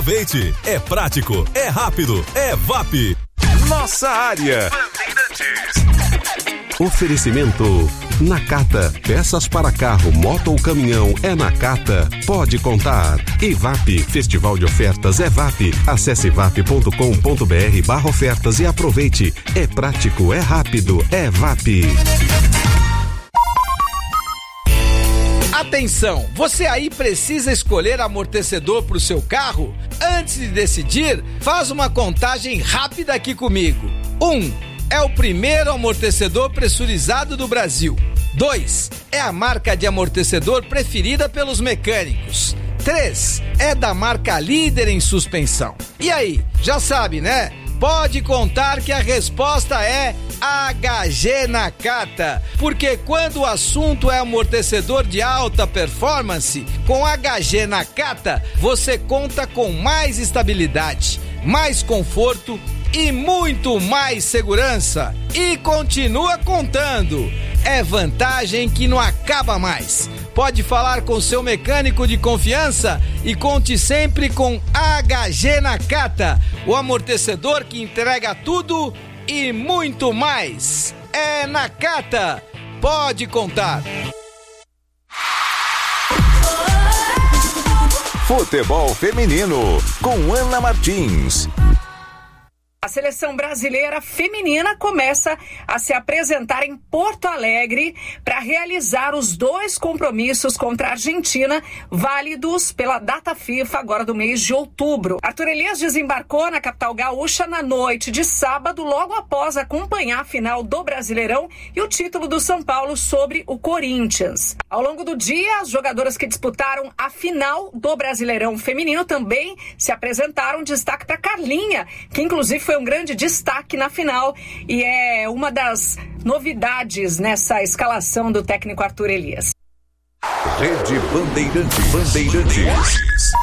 Aproveite, é prático, é rápido, é VAP. Nossa área. Oferecimento Nakata, peças para carro, moto ou caminhão é Nakata, pode contar. E VAP, Festival de Ofertas é VAP. Acesse vap.com.br/ofertas e aproveite. É prático, é rápido, é VAP. Atenção, você aí precisa escolher amortecedor para o seu carro? Antes de decidir, faz uma contagem rápida aqui comigo. 1. É o primeiro amortecedor pressurizado do Brasil. 2. É a marca de amortecedor preferida pelos mecânicos. 3. É da marca líder em suspensão. E aí, já sabe, né? Pode contar que a resposta é HG Nakata, porque quando o assunto é amortecedor de alta performance, com HG Nakata você conta com mais estabilidade, mais conforto e muito mais segurança. E continua contando. É vantagem que não acaba mais. Pode falar com seu mecânico de confiança e conte sempre com HG Nakata, o amortecedor que entrega tudo e muito mais. É Nakata. Pode contar. Futebol feminino com Ana Martins. A seleção brasileira feminina começa a se apresentar em Porto Alegre para realizar os 2 compromissos contra a Argentina, válidos pela data FIFA agora do mês de outubro. Arthur Elias desembarcou na capital gaúcha na noite de sábado, logo após acompanhar a final do Brasileirão e o título do São Paulo sobre o Corinthians. Ao longo do dia, as jogadoras que disputaram a final do Brasileirão feminino também se apresentaram. Destaque para Carlinha, que inclusive foi um grande destaque na final e é uma das novidades nessa escalação do técnico Arthur Elias. Rede Bandeirantes.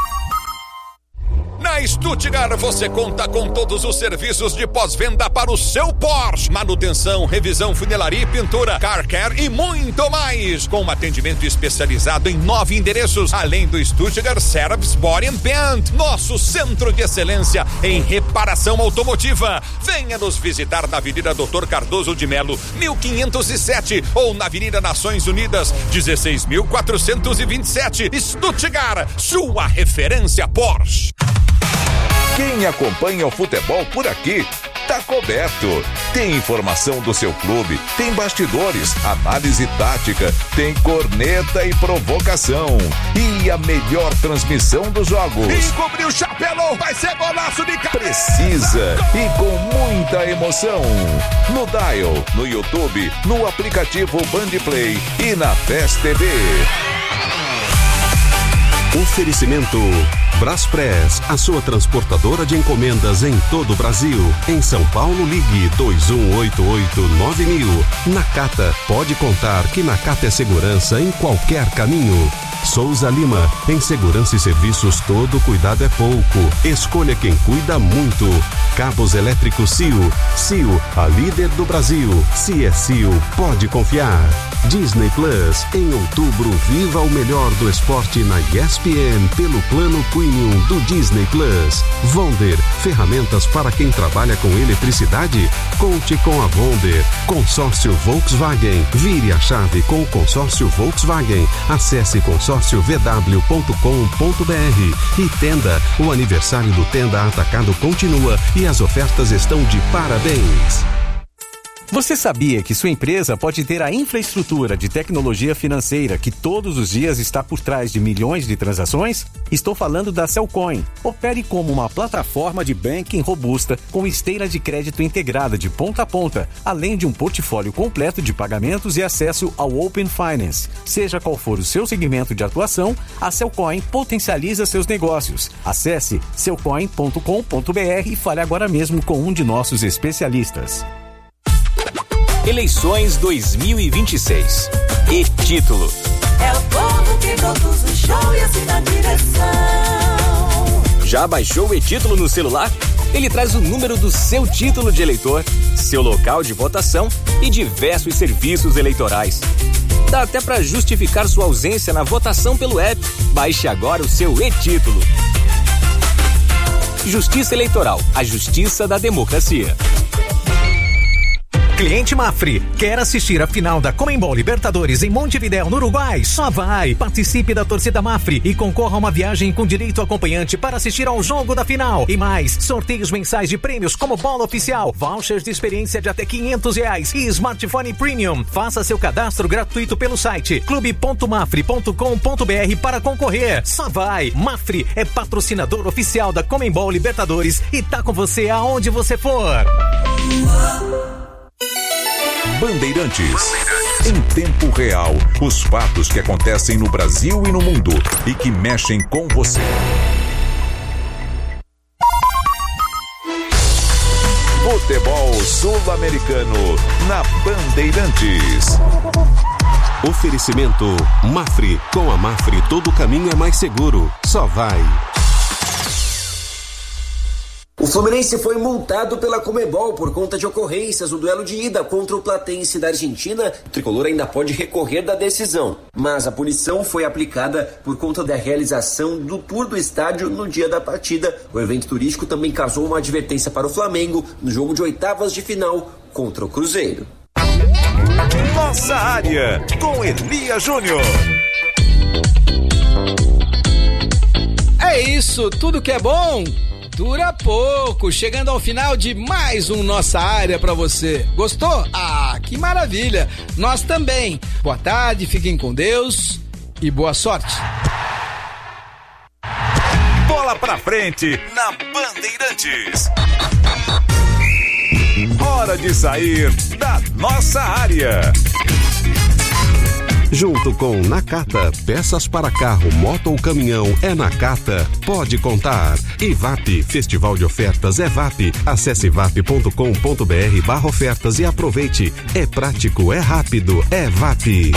Na Stuttgart você conta com todos os serviços de pós-venda para o seu Porsche. Manutenção, revisão, funilaria e pintura, car care e muito mais. Com um atendimento especializado em 9 endereços, além do Stuttgart Service Body and Paint, nosso centro de excelência em reparação automotiva. Venha nos visitar na Avenida Dr. Cardoso de Melo, 1507 ou na Avenida Nações Unidas, 16.427. Stuttgart, sua referência Porsche. Quem acompanha o futebol por aqui tá coberto. Tem informação do seu clube, tem bastidores, análise tática, tem corneta e provocação. E a melhor transmissão dos jogos. Encobriu o chapéu, vai ser golaço de cabeça. Precisa e com muita emoção. No Dial, no YouTube, no aplicativo Bandplay e na PES TV. Oferecimento Braspress, a sua transportadora de encomendas em todo o Brasil. Em São Paulo, ligue 2188-9000. Nakata, pode contar que Nakata é segurança em qualquer caminho. Souza Lima, em segurança e serviços todo cuidado é pouco. Escolha quem cuida muito. Cabos elétricos Cio. Cio, a líder do Brasil. Se é Cio, pode confiar. Disney Plus, em outubro, viva o melhor do esporte na ESPN pelo plano Premium do Disney Plus. Wonder, ferramentas para quem trabalha com eletricidade? Conte com a Wonder. Consórcio Volkswagen, vire a chave com o consórcio Volkswagen. Acesse consórciovw.com.br. E Tenda, o aniversário do Tenda Atacado continua e as ofertas estão de parabéns. Você sabia que sua empresa pode ter a infraestrutura de tecnologia financeira que todos os dias está por trás de milhões de transações? Estou falando da Cellcoin. Opere como uma plataforma de banking robusta com esteira de crédito integrada de ponta a ponta, além de um portfólio completo de pagamentos e acesso ao Open Finance. Seja qual for o seu segmento de atuação, a Cellcoin potencializa seus negócios. Acesse cellcoin.com.br e fale agora mesmo com um de nossos especialistas. Eleições 2026. E título: é o povo que produz o show e assina a direção. Já baixou o e-título no celular? Ele traz o número do seu título de eleitor, seu local de votação e diversos serviços eleitorais. Dá até para justificar sua ausência na votação pelo app. Baixe agora o seu e-título. Justiça Eleitoral, a justiça da democracia. Cliente Mafre, quer assistir a final da Conmebol Libertadores em Montevidéu, no Uruguai? Só vai! Participe da torcida Mafre e concorra a uma viagem com direito acompanhante para assistir ao jogo da final. E mais, sorteios mensais de prêmios como bola oficial, vouchers de experiência de até R$500 e smartphone premium. Faça seu cadastro gratuito pelo site clube.mafre.com.br para concorrer. Só vai! Mafre é patrocinador oficial da Conmebol Libertadores e tá com você aonde você for. Bandeirantes. Em tempo real, os fatos que acontecem no Brasil e no mundo e que mexem com você. Futebol sul-americano na Bandeirantes. Oferecimento Mafre. Com a Mafre todo caminho é mais seguro. Só vai. O Fluminense foi multado pela Conmebol por conta de ocorrências no duelo de ida contra o Platense da Argentina. O tricolor ainda pode recorrer da decisão, mas a punição foi aplicada por conta da realização do tour do estádio no dia da partida. O evento turístico também causou uma advertência para o Flamengo no jogo de oitavas de final contra o Cruzeiro. Nossa área, com Elia Júnior. É isso, tudo que é bom dura pouco, chegando ao final de mais um Nossa Área pra você. Gostou? Ah, que maravilha! Nós também. Boa tarde, fiquem com Deus e boa sorte. Bola pra frente na Bandeirantes. Hora de sair da nossa área. Junto com Nakata, peças para carro, moto ou caminhão é Nakata, pode contar. E VAP, Festival de Ofertas é VAP. Acesse vap.com.br/ofertas e aproveite. É prático, é rápido, é VAP.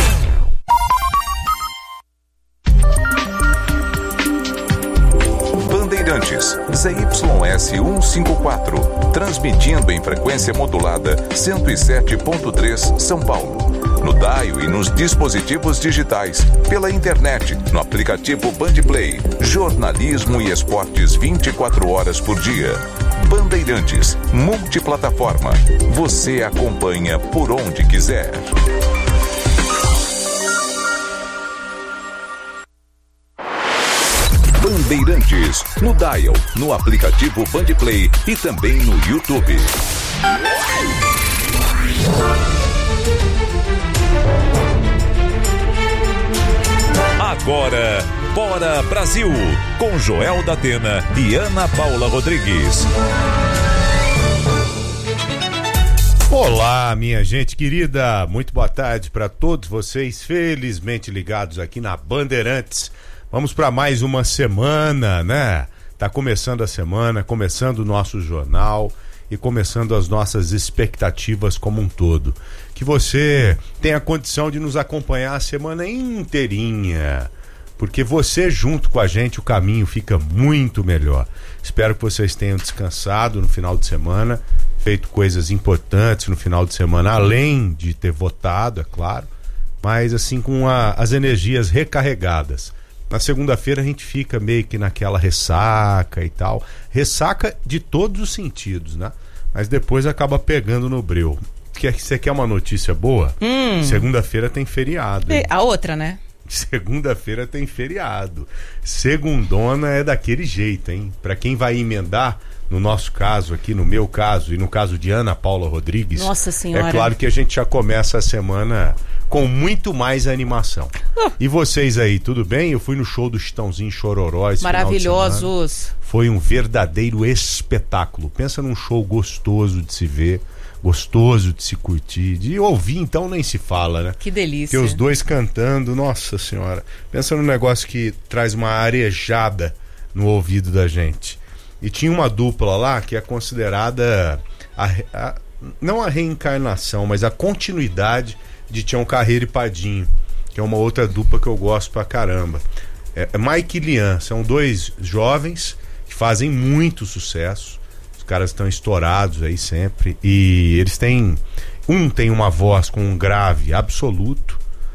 Bandeirantes, ZYS 154, transmitindo em frequência modulada 107.3 São Paulo. No dial e nos dispositivos digitais, pela internet, no aplicativo Bandplay, jornalismo e esportes 24 horas por dia. Bandeirantes, multiplataforma, você acompanha por onde quiser. Bandeirantes, no dial, no aplicativo Bandplay e também no YouTube. Agora, Bora Brasil, com Joel Datena e Ana Paula Rodrigues. Olá, minha gente querida, muito boa tarde para todos vocês, felizmente ligados aqui na Bandeirantes. Vamos para mais uma semana, né? Tá começando a semana, começando o nosso jornal e começando as nossas expectativas como um todo. Que você tenha condição de nos acompanhar a semana inteirinha, porque você junto com a gente o caminho fica muito melhor. Espero que vocês tenham descansado no final de semana, feito coisas importantes no final de semana, além de ter votado, é claro, mas assim com as energias recarregadas. Na segunda-feira a gente fica meio que naquela ressaca e tal. Ressaca de todos os sentidos, né? Mas depois acaba pegando no breu. Você quer uma notícia boa? Segunda-feira tem feriado. A outra, né? Segunda-feira tem feriado. Segundona é daquele jeito, hein? Pra quem vai emendar, no nosso caso aqui, no meu caso e no caso de Ana Paula Rodrigues, Nossa Senhora. É claro que a gente já começa a semana com muito mais animação. E vocês aí, tudo bem? Eu fui no show do Chitãozinho Chororó esse maravilhosos. Foi um verdadeiro espetáculo. Pensa num show gostoso de se ver, gostoso de se curtir, de ouvir então nem se fala, né? Que delícia. Porque os dois cantando, nossa senhora. Pensa num negócio que traz uma arejada no ouvido da gente. E tinha uma dupla lá que é considerada não a reencarnação, mas a continuidade de Tião Carreiro e Padinho, que é uma outra dupla que eu gosto pra caramba. É Mike e Lian, são dois jovens que fazem muito sucesso. Os caras estão estourados aí sempre. E eles têm... Um tem uma voz com um grave absoluto,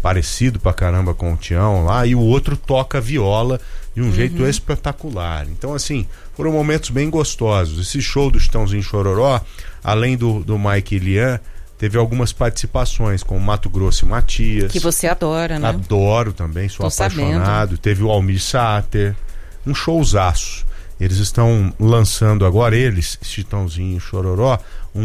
parecido pra caramba com o Tião lá, e o outro toca viola de um jeito espetacular. Então, assim, foram momentos bem gostosos. Esse show do Chitãozinho Chororó, além do Mike e Lian, teve algumas participações com o Mato Grosso e Matias. Que você adora, né? Adoro também, sou apaixonado. Sabendo. Teve o Almir Sater, um showzaço. Eles estão lançando agora, Chitãozinho e Chororó,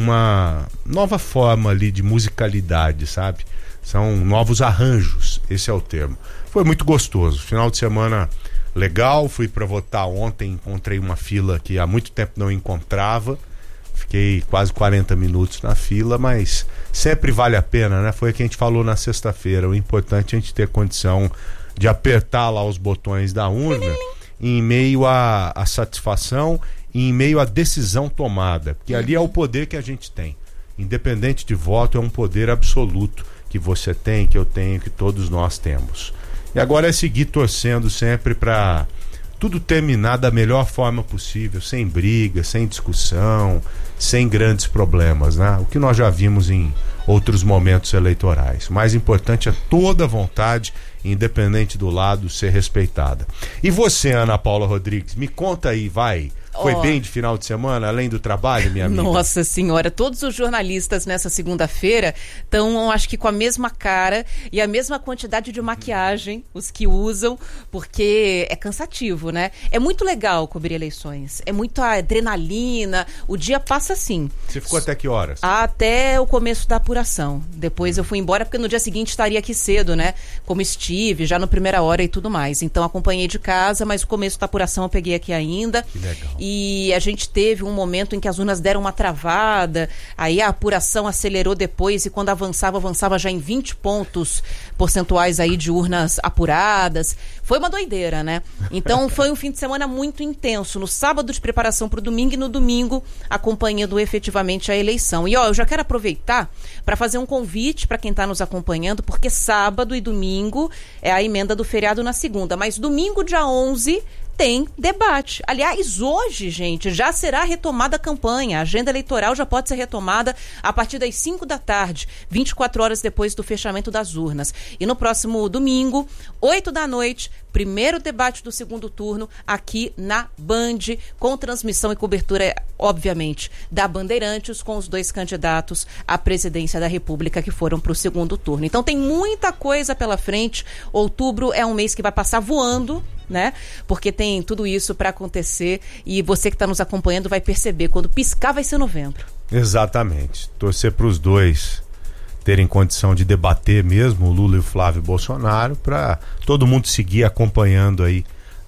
uma nova forma ali de musicalidade, sabe? São novos arranjos, esse é o termo. Foi muito gostoso, final de semana legal, fui para votar ontem, encontrei uma fila que há muito tempo não encontrava, fiquei quase 40 minutos na fila, mas sempre vale a pena, né? Foi o que a gente falou na sexta-feira, o importante é a gente ter condição de apertar lá os botões da urna em meio à satisfação e em meio à decisão tomada, porque ali é o poder que a gente tem, independente de voto, é um poder absoluto que você tem, que eu tenho, que todos nós temos. E agora é seguir torcendo sempre para tudo terminar da melhor forma possível, sem briga, sem discussão, sem grandes problemas, né? O que nós já vimos em outros momentos eleitorais. O mais importante é toda a vontade, independente do lado, ser respeitada. E você, Ana Paula Rodrigues, me conta aí, vai. Foi bem de final de semana, além do trabalho, minha amiga? Nossa senhora, todos os jornalistas nessa segunda-feira estão, acho que com a mesma cara e a mesma quantidade de maquiagem, os que usam, porque é cansativo, né? É muito legal cobrir eleições, é muita adrenalina, o dia passa assim. Você ficou até que horas? Até o começo da apuração. Depois eu fui embora porque no dia seguinte estaria aqui cedo, né? Como estive, já no primeira hora e tudo mais. Então acompanhei de casa, mas o começo da apuração eu peguei aqui ainda. Que legal. E a gente teve um momento em que as urnas deram uma travada, aí a apuração acelerou depois e quando avançava já em 20 pontos percentuais aí de urnas apuradas. Foi uma doideira, né? Então foi um fim de semana muito intenso. No sábado de preparação para o domingo e no domingo acompanhando efetivamente a eleição. E eu já quero aproveitar para fazer um convite para quem está nos acompanhando, porque sábado e domingo é a emenda do feriado na segunda, mas domingo dia 11 tem debate. Aliás, hoje, gente, já será retomada a campanha. A agenda eleitoral já pode ser retomada a partir das 5 da tarde, 24 horas depois do fechamento das urnas. E no próximo domingo, 8 da noite, primeiro debate do segundo turno aqui na Band, com transmissão e cobertura, obviamente, da Bandeirantes, com os dois candidatos à presidência da República que foram para o segundo turno. Então tem muita coisa pela frente. Outubro é um mês que vai passar voando, né? Porque tem tudo isso para acontecer e você que está nos acompanhando vai perceber, quando piscar vai ser novembro. Exatamente. Torcer para os dois terem condição de debater mesmo, o Lula e o Flávio Bolsonaro, para todo mundo seguir acompanhando aí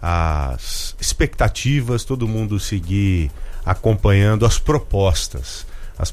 as expectativas, todo mundo seguir acompanhando as propostas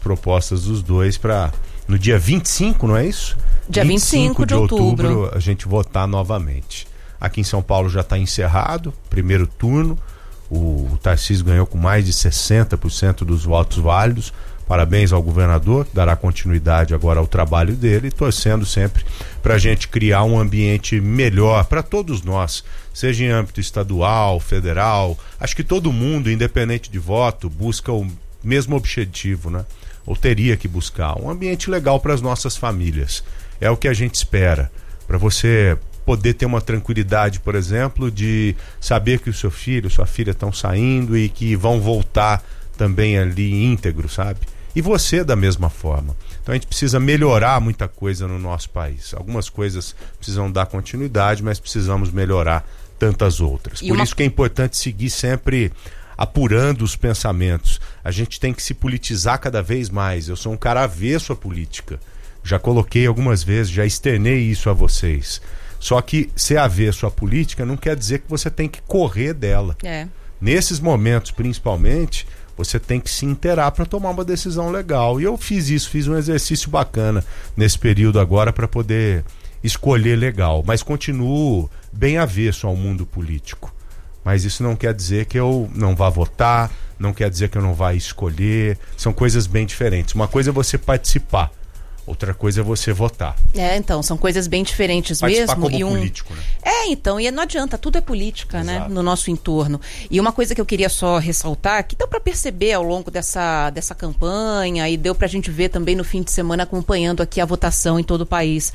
dos dois para no dia 25, não é isso? Dia 25 de outubro a gente votar novamente. Aqui em São Paulo já está encerrado, primeiro turno, o Tarcísio ganhou com mais de 60% dos votos válidos. Parabéns ao governador, que dará continuidade agora ao trabalho dele, torcendo sempre para a gente criar um ambiente melhor para todos nós, seja em âmbito estadual, federal. Acho que todo mundo, independente de voto, busca o mesmo objetivo, né? Ou teria que buscar um ambiente legal para as nossas famílias. É o que a gente espera, para você poder ter uma tranquilidade, por exemplo, de saber que o seu filho, sua filha estão saindo e que vão voltar também ali íntegro, sabe? E você da mesma forma. Então a gente precisa melhorar muita coisa no nosso país. Algumas coisas precisam dar continuidade, mas precisamos melhorar tantas outras. Por isso que é importante seguir sempre apurando os pensamentos. A gente tem que se politizar cada vez mais. Eu sou um cara avesso à política. Já coloquei algumas vezes, já externei isso a vocês. Só que ser avesso à política não quer dizer que você tem que correr dela. Nesses momentos, principalmente, você tem que se inteirar para tomar uma decisão legal. E eu fiz um exercício bacana nesse período agora para poder escolher legal. Mas continuo bem avesso ao mundo político. Mas isso não quer dizer que eu não vá votar, não quer dizer que eu não vá escolher. São coisas bem diferentes. Uma coisa é você participar. Outra coisa é você votar. Então, são coisas bem diferentes participar mesmo. Como político, né? Então, e não adianta, tudo é política, né? No nosso entorno. E uma coisa que eu queria só ressaltar, que deu para perceber ao longo dessa campanha, e deu pra gente ver também no fim de semana acompanhando aqui a votação em todo o país.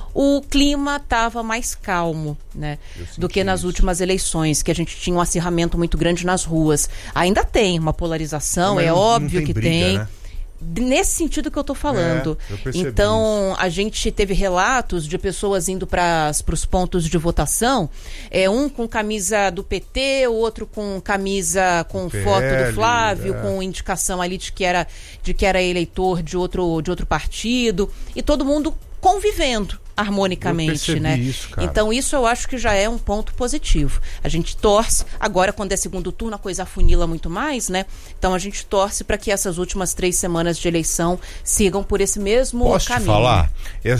o clima estava mais calmo, né, do que nas últimas eleições, que a gente tinha um acirramento muito grande nas ruas. Ainda tem uma polarização, é óbvio que tem. Né? Nesse sentido que eu tô falando. Então, a gente teve relatos de pessoas indo para os pontos de votação, um com camisa do PT, o outro com camisa com foto do Flávio, com indicação ali de que era eleitor de outro partido, e todo mundo convivendo harmonicamente, né? Então isso eu acho que já é um ponto positivo. A gente torce, agora quando é segundo turno a coisa afunila muito mais, né? Então a gente torce para que essas últimas 3 semanas de eleição sigam por esse mesmo caminho. Posso te falar?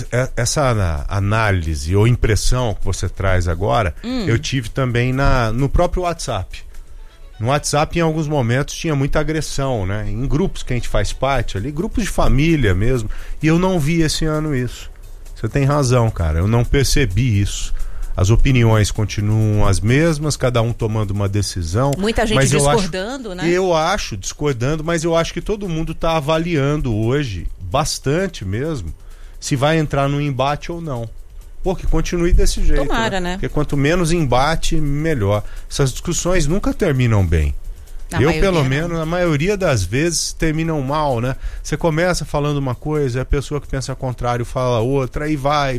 Essa análise ou impressão que você traz agora, eu tive também no próprio WhatsApp. No WhatsApp, em alguns momentos, tinha muita agressão, né? Em grupos que a gente faz parte ali, grupos de família mesmo, e eu não vi esse ano isso. Você tem razão, cara, eu não percebi isso. As opiniões continuam as mesmas, cada um tomando uma decisão. Muita gente discordando, né? Discordando, mas eu acho que todo mundo está avaliando hoje, bastante mesmo, se vai entrar no embate ou não. Pô, que continue desse jeito. Tomara, né? Porque quanto menos embate, melhor. Essas discussões nunca terminam bem. Pelo menos, a maioria das vezes terminam mal, né? Você começa falando uma coisa, a pessoa que pensa ao contrário fala outra, e vai,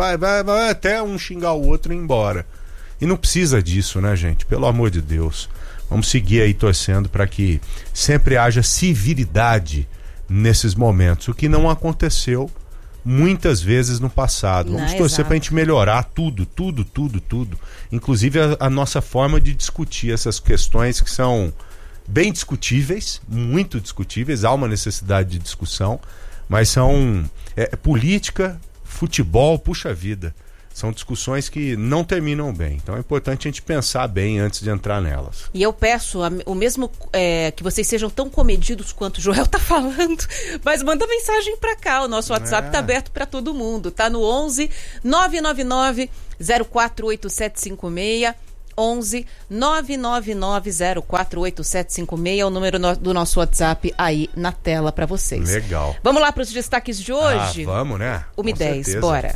até um xingar o outro e ir embora. E não precisa disso, né, gente? Pelo amor de Deus. Vamos seguir aí torcendo para que sempre haja civilidade nesses momentos, o que não aconteceu muitas vezes no passado. Vamos torcer para a gente melhorar tudo. Inclusive a nossa forma de discutir essas questões que são bem discutíveis, muito discutíveis, há uma necessidade de discussão, mas são política, futebol, puxa vida. São discussões que não terminam bem. Então é importante a gente pensar bem antes de entrar nelas. E eu peço o mesmo que vocês sejam tão comedidos quanto o Joel tá falando, mas manda mensagem para cá. O nosso WhatsApp tá aberto para todo mundo. Tá no 11 999 048756. 11 999 048756 é o número do nosso WhatsApp aí na tela para vocês. Legal. Vamos lá para os destaques de hoje? Vamos, né? 1h10, bora.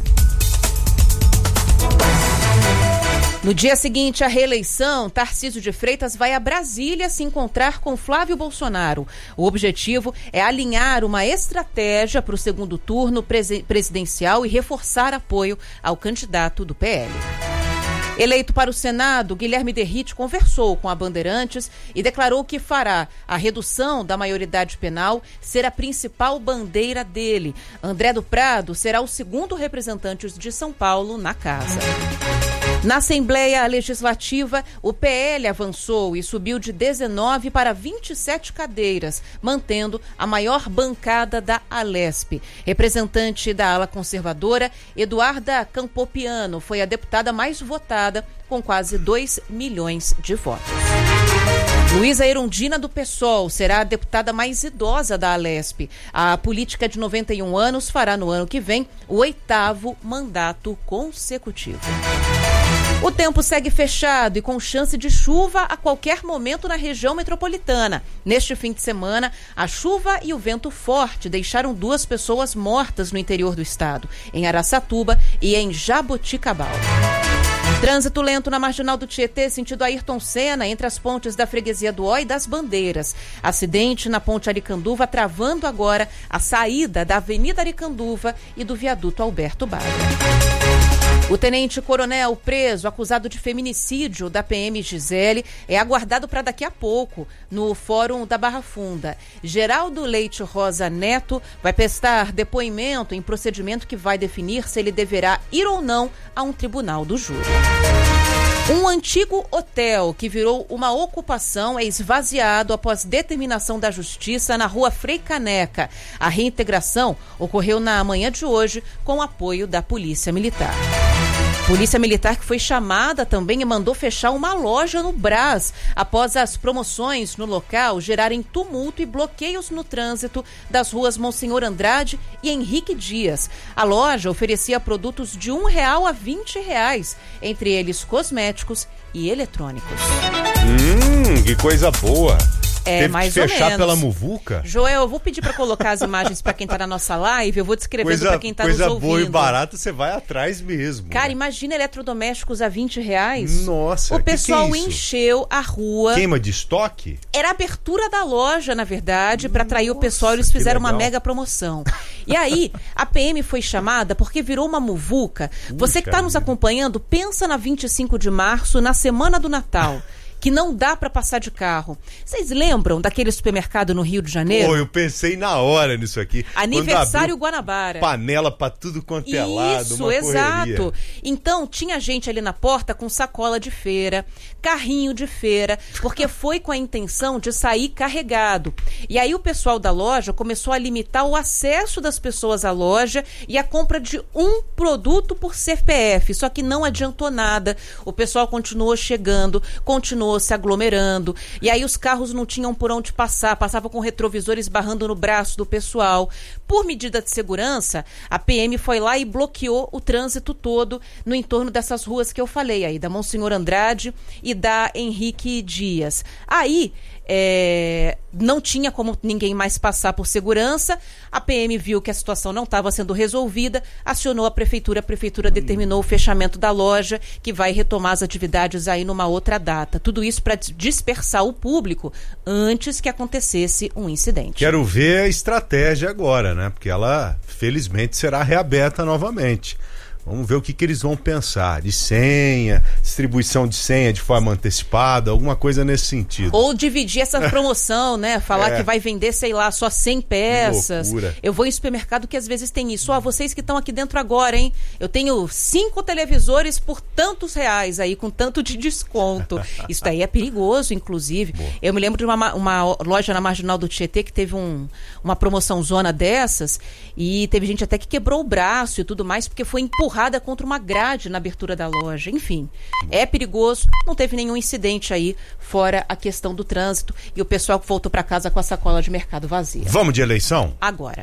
No dia seguinte à reeleição, Tarcísio de Freitas vai a Brasília se encontrar com Flávio Bolsonaro. O objetivo é alinhar uma estratégia para o segundo turno presidencial e reforçar apoio ao candidato do PL. Eleito para o Senado, Guilherme Derrite conversou com a Bandeirantes e declarou que fará a redução da maioridade penal ser a principal bandeira dele. André do Prado será o segundo representante de São Paulo na casa. Na Assembleia Legislativa, o PL avançou e subiu de 19 para 27 cadeiras, mantendo a maior bancada da Alesp. Representante da ala conservadora, Eduarda Campopiano foi a deputada mais votada, com quase 2 milhões de votos. Luísa Erundina do PSOL será a deputada mais idosa da Alesp. A política de 91 anos fará no ano que vem o 8º mandato consecutivo. O tempo segue fechado e com chance de chuva a qualquer momento na região metropolitana. Neste fim de semana, a chuva e o vento forte deixaram 2 pessoas mortas no interior do estado, em Araçatuba e em Jaboticabal. Trânsito lento na Marginal do Tietê, sentido Ayrton Senna, entre as pontes da Freguesia do Ó e das Bandeiras. Acidente na ponte Aricanduva, travando agora a saída da Avenida Aricanduva e do viaduto Alberto Bagra. O tenente-coronel preso, acusado de feminicídio da PM Gisele, é aguardado para daqui a pouco no Fórum da Barra Funda. Geraldo Leite Rosa Neto vai prestar depoimento em procedimento que vai definir se ele deverá ir ou não a um tribunal do júri. Um antigo hotel que virou uma ocupação é esvaziado após determinação da Justiça na Rua Frei Caneca. A reintegração ocorreu na manhã de hoje com o apoio da Polícia Militar. Polícia Militar que foi chamada também e mandou fechar uma loja no Brás após as promoções no local gerarem tumulto e bloqueios no trânsito das ruas Monsenhor Andrade e Henrique Dias. A loja oferecia produtos de R$1 a R$20, entre eles cosméticos e eletrônicos. Que coisa boa! Teve mais que ou fechar menos. pela muvuca? Joel, eu vou pedir para colocar as imagens para quem tá na nossa live, eu vou descrevendo para quem tá nos ouvindo. Coisa boa e barata, você vai atrás mesmo. Cara, imagina eletrodomésticos a R$20. Nossa, o pessoal que é isso? encheu a rua. Queima de estoque? Era a abertura da loja, na verdade, para atrair o pessoal. Eles fizeram uma mega promoção. E aí, a PM foi chamada porque virou uma muvuca. Você que está nos acompanhando, pensa na 25 de março, na semana do Natal, que não dá para passar de carro. Vocês lembram daquele supermercado no Rio de Janeiro? Pô, eu pensei na hora nisso aqui. Aniversário Guanabara. Panela pra tudo quanto é lado, Isso, uma exato. correria. Então, tinha gente ali na porta com sacola de feira, carrinho de feira, porque foi com a intenção de sair carregado. E aí o pessoal da loja começou a limitar o acesso das pessoas à loja e a compra de um produto por CPF. Só que não adiantou nada. O pessoal continuou chegando, continuou se aglomerando, e aí os carros não tinham por onde passava com o retrovisor esbarrando no braço do pessoal. Por medida de segurança, a PM foi lá e bloqueou o trânsito todo no entorno dessas ruas que eu falei aí, da Monsenhor Andrade e da Henrique Dias. Aí, não tinha como ninguém mais passar por segurança, a PM viu que a situação não estava sendo resolvida, acionou a prefeitura determinou o fechamento da loja, que vai retomar as atividades aí numa outra data. Tudo isso para dispersar o público antes que acontecesse um incidente. Quero ver a estratégia agora, né? Porque ela, felizmente, será reaberta novamente. Vamos ver o que eles vão pensar. De senha, distribuição de senha de forma antecipada, alguma coisa nesse sentido. Ou dividir essa promoção, né? Falar que vai vender, sei lá, só 100 peças. Eu vou em supermercado que às vezes tem isso. Vocês que estão aqui dentro agora, hein? Eu tenho 5 televisores por tantos reais aí, com tanto de desconto. Isso daí é perigoso, inclusive. Boa. Eu me lembro de uma loja na Marginal do Tietê que teve uma promoção zona dessas e teve gente até que quebrou o braço e tudo mais, porque foi empurrada contra uma grade na abertura da loja. Enfim, é perigoso, não teve nenhum incidente aí, fora a questão do trânsito e o pessoal que voltou para casa com a sacola de mercado vazia. Vamos de eleição? Agora.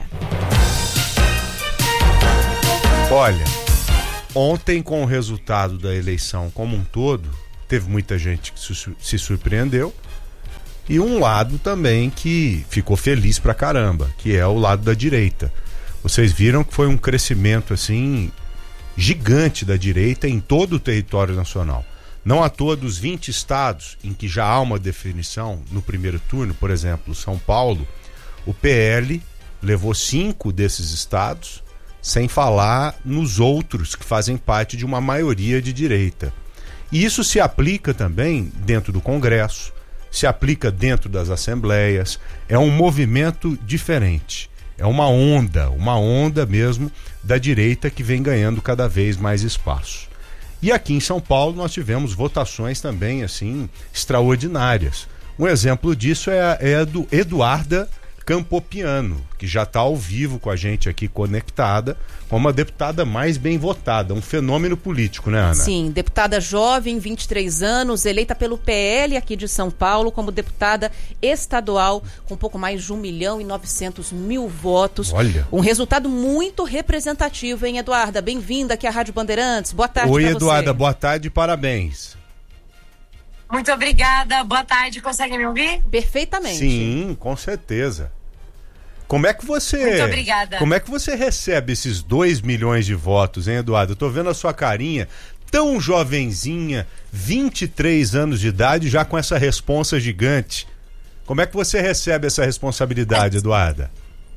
Olha, ontem com o resultado da eleição como um todo, teve muita gente que se surpreendeu e um lado também que ficou feliz pra caramba, que é o lado da direita. Vocês viram que foi um crescimento assim gigante da direita em todo o território nacional. Não à toa dos 20 estados em que já há uma definição no primeiro turno, por exemplo, São Paulo, o PL levou 5 desses estados, sem falar nos outros que fazem parte de uma maioria de direita. E isso se aplica também dentro do Congresso, se aplica dentro das assembleias, é um movimento diferente. É uma onda mesmo da direita que vem ganhando cada vez mais espaço. E aqui em São Paulo nós tivemos votações também assim extraordinárias. Um exemplo disso é a do Eduarda Campopiano, que já está ao vivo com a gente aqui conectada, como a deputada mais bem votada, um fenômeno político, né, Ana? Sim, deputada jovem, 23 anos, eleita pelo PL aqui de São Paulo como deputada estadual, com um pouco mais de 1.900.000 votos. Olha. Um resultado muito representativo, hein, Eduarda? Bem-vinda aqui à Rádio Bandeirantes. Boa tarde. Oi, Eduarda, boa tarde e parabéns. Muito obrigada, boa tarde, consegue me ouvir? Perfeitamente. Sim, com certeza. Como é que você... Muito obrigada. Como é que você recebe esses 2 milhões de votos, hein, Eduardo? Eu tô vendo a sua carinha, tão jovenzinha, 23 anos de idade, já com essa responsa gigante. Como é que você recebe essa responsabilidade, Eduarda?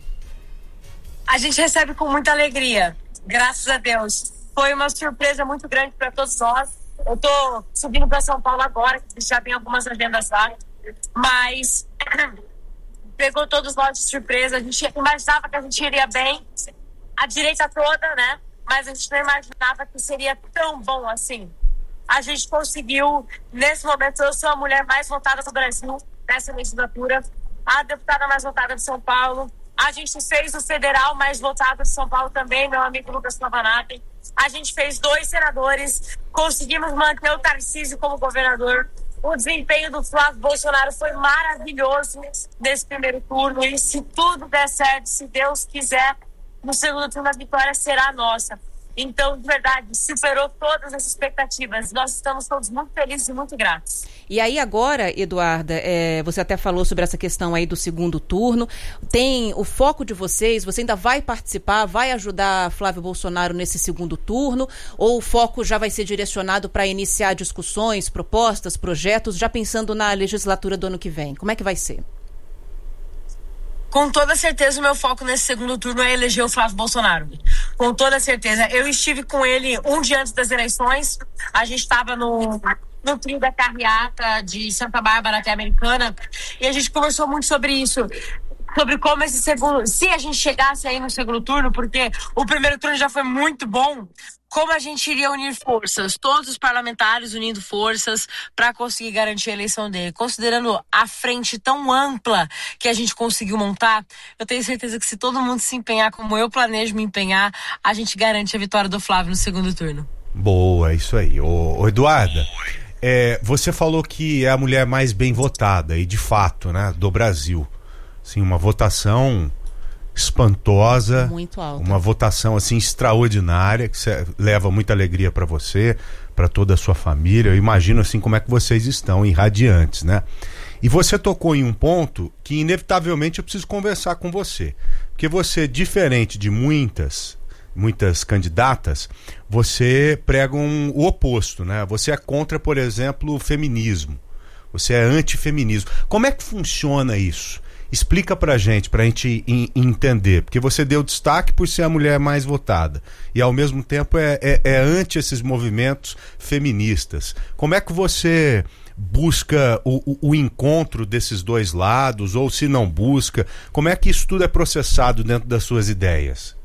A gente recebe com muita alegria, graças a Deus. Foi uma surpresa muito grande para todos nós. Eu tô subindo para São Paulo agora, que já tem algumas agendas lá, mas pegou todos nós de surpresa. A gente imaginava que a gente iria bem, a direita toda, né? Mas a gente não imaginava que seria tão bom assim. A gente conseguiu, nesse momento, eu sou a mulher mais votada do Brasil, nessa legislatura, a deputada mais votada de São Paulo. A gente fez o federal mais votado de São Paulo também, meu amigo Lucas Pavanato. A gente fez 2 senadores, conseguimos manter o Tarcísio como governador. O desempenho do Flávio Bolsonaro foi maravilhoso nesse primeiro turno. E se tudo der certo, se Deus quiser, no segundo turno a vitória será nossa. Então, de verdade, superou todas as expectativas. Nós estamos todos muito felizes e muito gratos. E aí agora, Eduarda, você até falou sobre essa questão aí do segundo turno. Tem o foco de vocês, você ainda vai participar, vai ajudar Flávio Bolsonaro nesse segundo turno? Ou o foco já vai ser direcionado para iniciar discussões, propostas, projetos, já pensando na legislatura do ano que vem? Como é que vai ser? Com toda certeza, o meu foco nesse segundo turno é eleger o Flávio Bolsonaro. Com toda certeza. Eu estive com ele um dia antes das eleições. A gente estava no trio da carreata de Santa Bárbara até Americana. E a gente conversou muito sobre isso. Sobre como esse segundo... Se a gente chegasse aí no segundo turno, porque o primeiro turno já foi muito bom... Como a gente iria unir forças, todos os parlamentares unindo forças para conseguir garantir a eleição dele. Considerando a frente tão ampla que a gente conseguiu montar, eu tenho certeza que se todo mundo se empenhar como eu planejo me empenhar, a gente garante a vitória do Flávio no segundo turno. Boa, isso aí. Ô Eduarda, você falou que é a mulher mais bem votada, e de fato, né, do Brasil. Assim, uma votação... espantosa, muito alta. Uma votação assim extraordinária que leva muita alegria para você, para toda a sua família. Eu imagino assim como é que vocês estão, irradiantes, né? E você tocou em um ponto que inevitavelmente eu preciso conversar com você, porque você, diferente de muitas candidatas, você prega o oposto, né? Você é contra, por exemplo, o feminismo. Você é antifeminismo. Como é que funciona isso? Explica pra gente entender, porque você deu destaque por ser a mulher mais votada e ao mesmo tempo é anti esses movimentos feministas. Como é que você busca o encontro desses dois lados, ou se não busca, como é que isso tudo é processado dentro das suas ideias?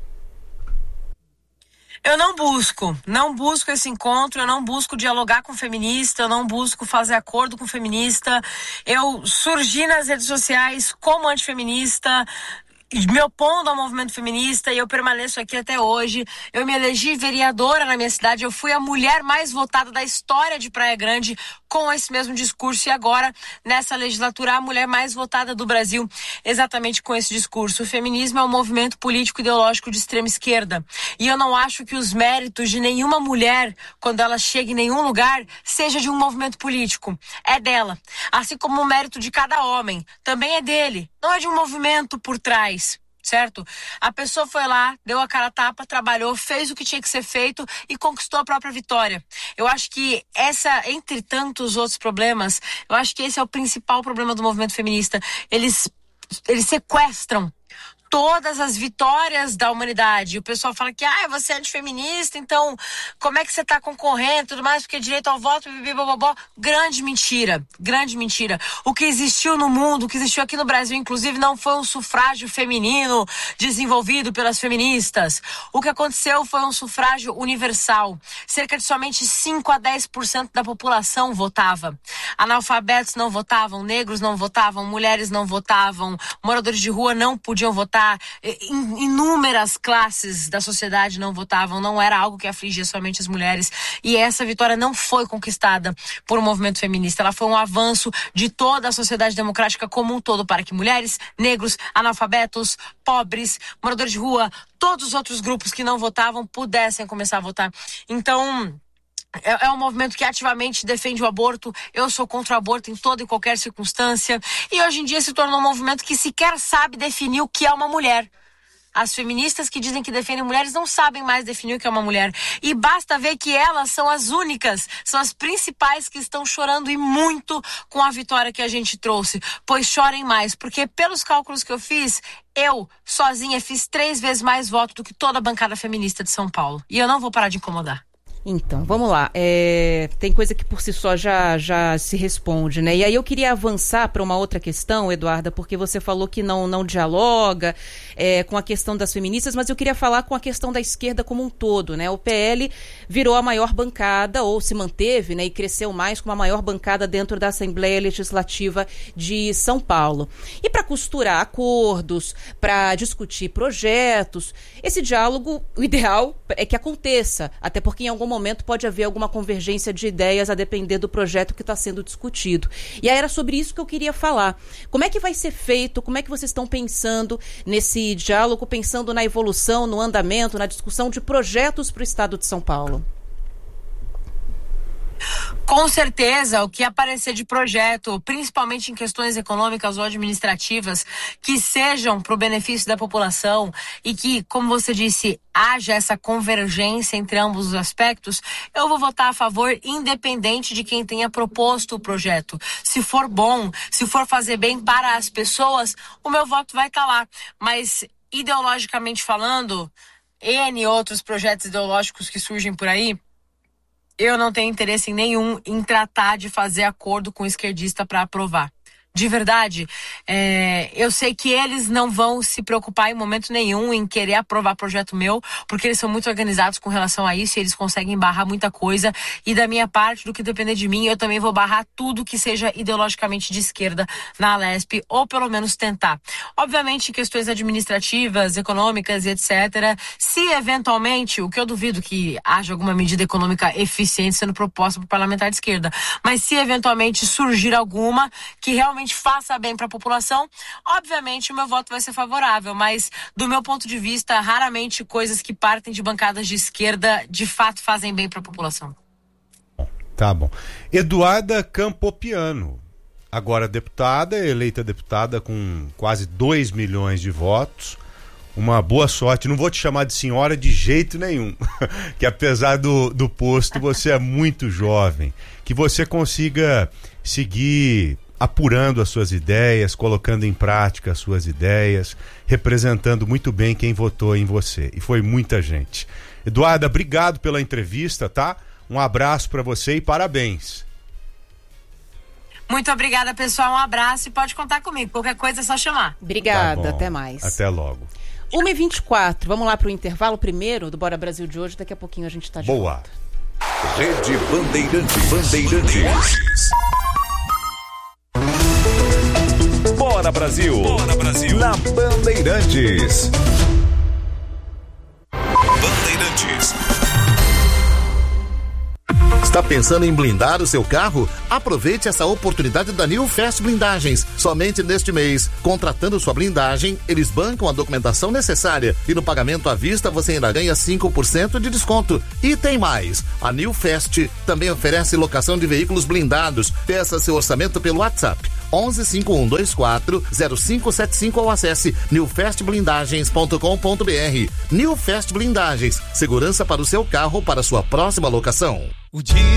Eu não busco esse encontro, eu não busco dialogar com feminista, eu não busco fazer acordo com feminista. Eu surgi nas redes sociais como antifeminista, me opondo ao movimento feminista, e eu permaneço aqui até hoje. Eu me elegi vereadora na minha cidade, eu fui a mulher mais votada da história de Praia Grande com esse mesmo discurso, e agora, nessa legislatura, a mulher mais votada do Brasil, exatamente com esse discurso. O feminismo é um movimento político ideológico de extrema esquerda, e eu não acho que os méritos de nenhuma mulher, quando ela chega em nenhum lugar, seja de um movimento político. É dela. Assim como o mérito de cada homem também é dele, não é de um movimento por trás. Certo? A pessoa foi lá, deu a cara a tapa, trabalhou, fez o que tinha que ser feito e conquistou a própria vitória. Eu acho que entre tantos outros problemas, eu acho que esse é o principal problema do movimento feminista. Eles sequestram todas as vitórias da humanidade. O pessoal fala que você é antifeminista, então como é que você está concorrendo, tudo mais, porque direito ao voto, bibibobobó. Grande mentira. O que existiu no mundo, o que existiu aqui no Brasil, inclusive, não foi um sufrágio feminino desenvolvido pelas feministas. O que aconteceu foi um sufrágio universal. Cerca de somente 5 a 10% da população votava. Analfabetos não votavam, negros não votavam, mulheres não votavam, moradores de rua não podiam votar, inúmeras classes da sociedade não votavam, não era algo que afligia somente as mulheres, e essa vitória não foi conquistada por um movimento feminista, ela foi um avanço de toda a sociedade democrática como um todo, para que mulheres, negros, analfabetos, pobres, moradores de rua, todos os outros grupos que não votavam pudessem começar a votar. Então... É um movimento que ativamente defende o aborto. Eu sou contra o aborto em toda e qualquer circunstância. E hoje em dia se tornou um movimento que sequer sabe definir o que é uma mulher. As feministas que dizem que defendem mulheres não sabem mais definir o que é uma mulher. E basta ver que elas são as únicas, são as principais que estão chorando e muito com a vitória que a gente trouxe. Pois chorem mais, porque pelos cálculos que eu fiz, eu, sozinha, fiz 3 vezes mais voto do que toda a bancada feminista de São Paulo. E eu não vou parar de incomodar. Então, vamos lá. Tem coisa que por si só já se responde, né? E aí eu queria avançar para uma outra questão, Eduarda, porque você falou que não dialoga com a questão das feministas, mas eu queria falar com a questão da esquerda como um todo, né? O PL virou a maior bancada, ou se manteve, né? E cresceu mais com a maior bancada dentro da Assembleia Legislativa de São Paulo. E para costurar acordos, para discutir projetos, esse diálogo, o ideal é que aconteça, até porque em algum momento pode haver alguma convergência de ideias a depender do projeto que está sendo discutido. E aí era sobre isso que eu queria falar. Como é que vai ser feito? Como é que vocês estão pensando nesse diálogo, pensando na evolução, no andamento, na discussão de projetos para o Estado de São Paulo? Com certeza, o que aparecer de projeto, principalmente em questões econômicas ou administrativas, que sejam para o benefício da população e que, como você disse, haja essa convergência entre ambos os aspectos, eu vou votar a favor, independente de quem tenha proposto o projeto. Se for bom, se for fazer bem para as pessoas, o meu voto vai estar lá. Mas, ideologicamente falando, N outros projetos ideológicos que surgem por aí, eu não tenho interesse nenhum em tratar de fazer acordo com o esquerdista para aprovar. De verdade, eu sei que eles não vão se preocupar em momento nenhum em querer aprovar projeto meu, porque eles são muito organizados com relação a isso e eles conseguem barrar muita coisa. E da minha parte, do que depender de mim, eu também vou barrar tudo que seja ideologicamente de esquerda na Alesp, ou pelo menos tentar. Obviamente, questões administrativas, econômicas e etc. Se eventualmente, o que eu duvido que haja alguma medida econômica eficiente sendo proposta por parlamentar de esquerda, mas se eventualmente surgir alguma que realmente faça bem para a população, obviamente o meu voto vai ser favorável, mas do meu ponto de vista, raramente coisas que partem de bancadas de esquerda de fato fazem bem para a população. Tá bom. Eduarda Campopiano, agora deputada, eleita deputada com quase 2 milhões de votos. Uma boa sorte, não vou te chamar de senhora de jeito nenhum, que apesar do posto você é muito jovem, que você consiga seguir apurando as suas ideias, colocando em prática as suas ideias, representando muito bem quem votou em você. E foi muita gente. Eduarda, obrigado pela entrevista, tá? Um abraço para você e parabéns. Muito obrigada, pessoal. Um abraço e pode contar comigo. Qualquer coisa é só chamar. Obrigada, Tá bom. até mais. Até logo. 1h24, vamos lá para o intervalo primeiro do Bora Brasil de hoje, daqui a pouquinho a gente está de Boa. volta. Rede Bandeirantes. Bora Brasil. Bora Brasil. Na Bandeirantes. Bandeirantes. Está pensando em blindar o seu carro? Aproveite essa oportunidade da New Fast Blindagens. Somente neste mês, contratando sua blindagem, eles bancam a documentação necessária e no pagamento à vista você ainda ganha 5% de desconto. E tem mais, a New Fast também oferece locação de veículos blindados. Peça seu orçamento pelo WhatsApp 11 5124 0575 ou acesse newfastblindagens.com.br. New Fast Blindagens, segurança para o seu carro para sua próxima locação.